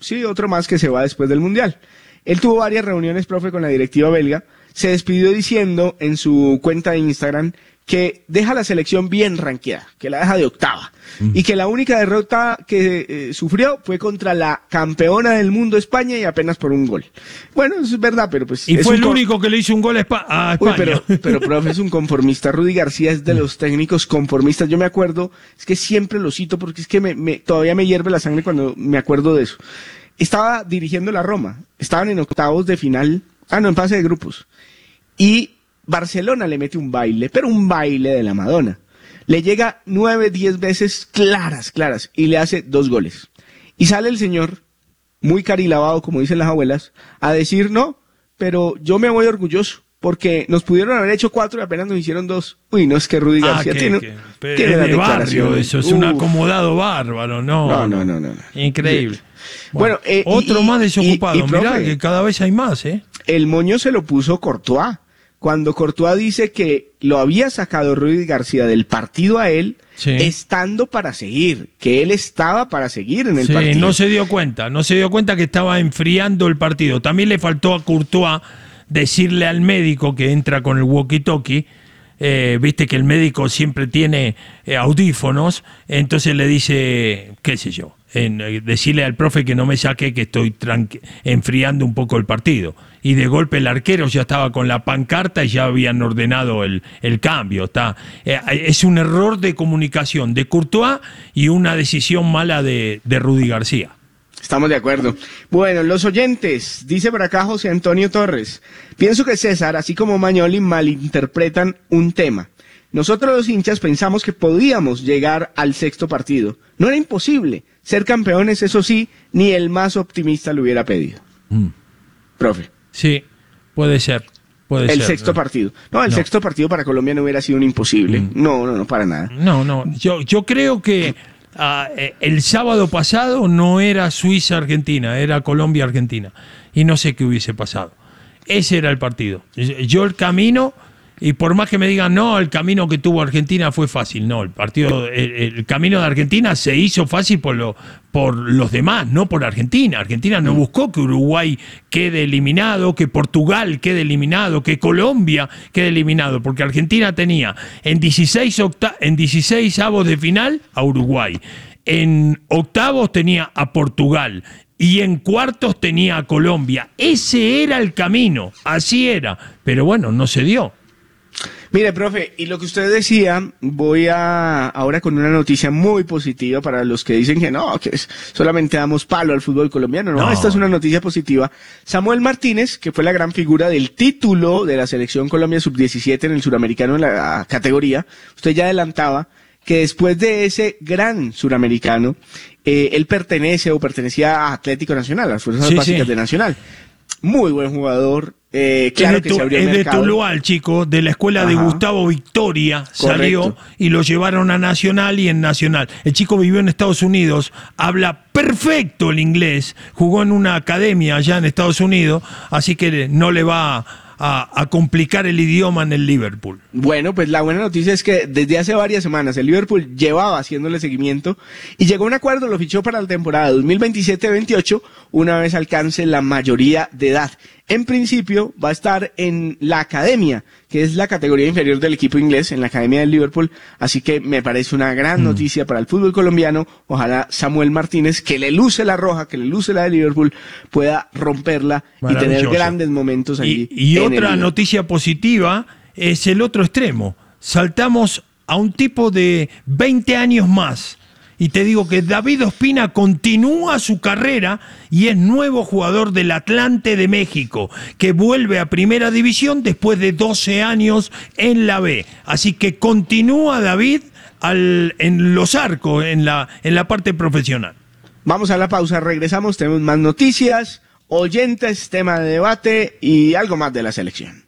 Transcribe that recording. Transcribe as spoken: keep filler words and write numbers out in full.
sí, otro más que se va después del Mundial. Él tuvo varias reuniones, profe, con la directiva belga. Se despidió diciendo en su cuenta de Instagram que deja la selección bien rankeada, que la deja de octava. Mm. Y que la única derrota que eh, sufrió fue contra la campeona del mundo España y apenas por un gol. Bueno, eso es verdad, pero pues... Y es fue el con... único que le hizo un gol a, Espa a España. Uy, pero, pero, profe, es un conformista. Rudy García es de los técnicos conformistas. Yo me acuerdo, es que siempre lo cito porque es que me, me, todavía me hierve la sangre cuando me acuerdo de eso. Estaba dirigiendo la Roma, estaban en octavos de final, ah no, en fase de grupos, y Barcelona le mete un baile, pero un baile de la Madonna. Le llega nueve, diez veces claras, claras, y le hace dos goles. Y sale el señor, muy carilavado, como dicen las abuelas, a decir, no, pero yo me voy orgulloso, porque nos pudieron haber hecho cuatro y apenas nos hicieron dos. Uy, no, es que Rudy García ah, que, tiene, que, tiene de barrio, eso es Uf. un acomodado bárbaro, no. No, no, no, no. no. Increíble. Bueno, bueno eh, otro y, más desocupado, y, y, mirá profe, que cada vez hay más, ¿eh? El moño se lo puso Courtois. Cuando Courtois dice que lo había sacado Rudy García del partido a él, sí. estando para seguir, que él estaba para seguir en el sí, partido. No se dio cuenta, no se dio cuenta que estaba enfriando el partido. También le faltó a Courtois decirle al médico que entra con el walkie-talkie, eh, viste que el médico siempre tiene eh, audífonos, entonces le dice, qué sé yo, en, eh, decirle al profe que no me saque, que estoy enfriando un poco el partido. Y de golpe el arquero ya estaba con la pancarta y ya habían ordenado el, el cambio. Está, eh, es un error de comunicación de Courtois y una decisión mala de, de Rudy García. Estamos de acuerdo. Bueno, los oyentes, dice por acá José Antonio Torres, pienso que César, así como Magnoli, malinterpretan un tema. Nosotros los hinchas pensamos que podíamos llegar al sexto partido. No era imposible. Ser campeones, eso sí, ni el más optimista lo hubiera pedido. Mm. Profe. Sí, puede ser. Puede el ser, sexto ¿no? partido. No, el no. sexto partido para Colombia no hubiera sido un imposible. Mm. No, no, no, para nada. No, no. Yo, yo creo que uh, el sábado pasado no era Suiza-Argentina, era Colombia-Argentina. Y no sé qué hubiese pasado. Ese era el partido. Yo el camino, y por más que me digan, no, el camino que tuvo Argentina fue fácil. No, el partido, el, el camino de Argentina se hizo fácil por, lo, por los demás, no por Argentina. Argentina no buscó que Uruguay quede eliminado, que Portugal quede eliminado, que Colombia quede eliminado, porque Argentina tenía en dieciséis, octa- en dieciséis avos de final a Uruguay. En octavos tenía a Portugal. Y en cuartos tenía a Colombia. Ese era el camino, así era. Pero bueno, no se dio. Mire, profe, y lo que usted decía, voy a ahora con una noticia muy positiva para los que dicen que no, que solamente damos palo al fútbol colombiano. No, no, esta es una noticia positiva. Samuel Martínez, que fue la gran figura del título de la selección Colombia sub diecisiete en el suramericano en la categoría, usted ya adelantaba que después de ese gran suramericano, eh, él pertenece o pertenecía a Atlético Nacional, a las fuerzas sí, básicas sí. de Nacional. Muy buen jugador. Eh, claro es de, que se abrió el es mercado. de Tuluá, el chico, de la escuela Ajá. de Gustavo Victoria, Correcto. Salió y lo llevaron a Nacional y en Nacional. El chico vivió en Estados Unidos, habla perfecto el inglés, jugó en una academia allá en Estados Unidos, así que no le va a, a complicar el idioma en el Liverpool. Bueno, pues la buena noticia es que desde hace varias semanas el Liverpool llevaba haciéndole seguimiento y llegó a un acuerdo, lo fichó para la temporada dos mil veintisiete veintiocho una vez alcance la mayoría de edad. En principio va a estar en la academia, que es la categoría inferior del equipo inglés, en la academia del Liverpool, así que me parece una gran mm. noticia para el fútbol colombiano. Ojalá Samuel Martínez, que le luce la roja, que le luce la de Liverpool, pueda romperla y tener grandes momentos allí. Y, y otra noticia positiva es el otro extremo. Saltamos a un tipo de veinte años más. Y te digo que David Ospina continúa su carrera y es nuevo jugador del Atlante de México, que vuelve a Primera División después de doce años en la B. Así que continúa David al, en los arcos, en la, en la parte profesional. Vamos a la pausa, regresamos, tenemos más noticias, oyentes, tema de debate y algo más de la selección.